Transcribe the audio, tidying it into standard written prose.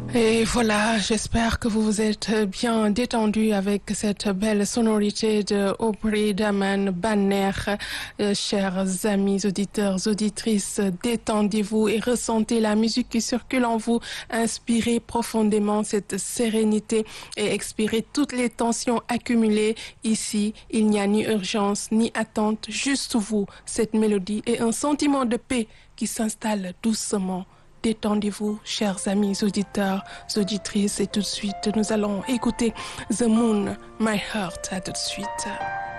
Et voilà, j'espère que vous vous êtes bien détendus avec cette belle sonorité de Aubrey Daman Banner. Chers amis auditeurs, auditrices, détendez-vous et ressentez la musique qui circule en vous. Inspirez profondément cette sérénité et expirez toutes les tensions accumulées. Ici, il n'y a ni urgence ni attente, juste vous, cette mélodie et un sentiment de paix qui s'installe doucement. Détendez-vous, chers amis auditeurs, auditrices, et tout de suite, nous allons écouter The Moon, My Heart. À tout de suite.